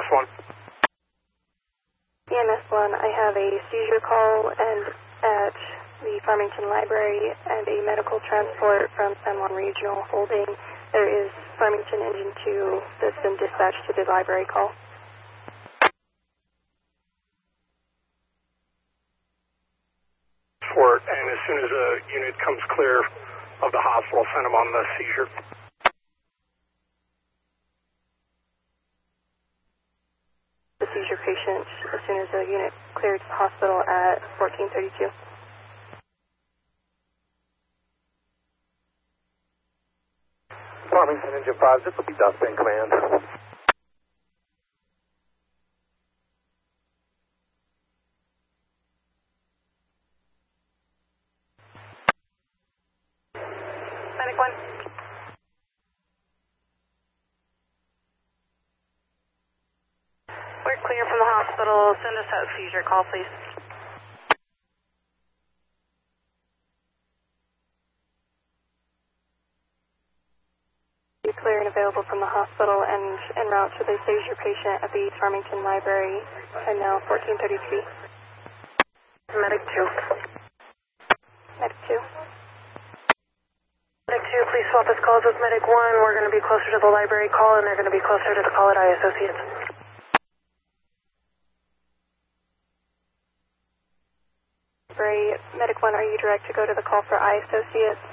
EMS 1. EMS 1, I have a seizure call and at the Farmington Library and a medical transport from San Juan Regional holding. There is Farmington Engine 2 that's been dispatched to the library call. For it, and as soon as a unit comes clear of the hospital, send them on the seizure. The seizure patient as soon as the unit clears the hospital at 1432. Farmington Engine 5, this will be Dustin Command. Medic 1. We're clear from the hospital. Send us that seizure call, please. Be clear and available from the hospital and en route to the seizure patient at the Farmington Library, and now 1433. Medic 2. Medic 2. Medic 2, please swap this calls with Medic 1. We're going to be closer to the library call, and they're going to be closer to the call at I Associates. Medic 1, are you direct to go to the call for I Associates?